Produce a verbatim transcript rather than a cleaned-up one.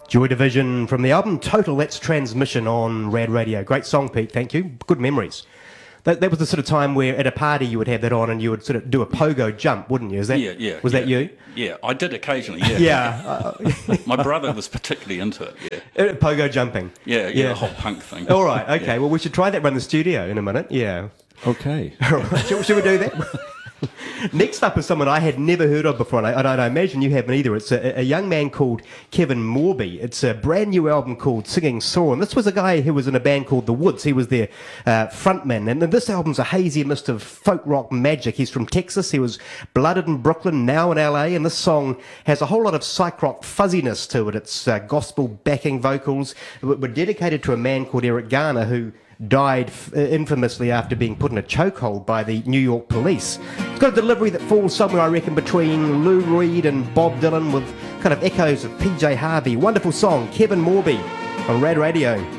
Joy Division from the album Total, that's Transmission on Rad Radio. Great song, Pete, thank you. Good memories. That, that was the sort of time where at a party you would have that on and you would sort of do a pogo jump, wouldn't you? Is that, yeah, yeah. Was yeah. that you? Yeah, I did occasionally, yeah. Yeah. My brother was particularly into it, yeah. Uh, Pogo jumping. Yeah, yeah, yeah, the whole punk thing. All right, okay. Yeah. Well, we should try that around the studio in a minute, yeah. Okay. All right. Should, should we do that? Next up is someone I had never heard of before, and I, and I imagine you haven't either. It's a, a young man called Kevin Morby. It's a brand new album called Singing Sore, and this was a guy who was in a band called The Woods. He was their uh, frontman, and this album's a hazy mist of folk rock magic. He's from Texas. He was blooded in Brooklyn, now in L A, and this song has a whole lot of psych rock fuzziness to it. It's uh, gospel backing vocals. We're dedicated to a man called Eric Garner, who died f- infamously after being put in a chokehold by the New York police. It's got a delivery that falls somewhere, I reckon, between Lou Reed and Bob Dylan, with kind of echoes of P J Harvey. Wonderful song, Kevin Morby on Rad Radio.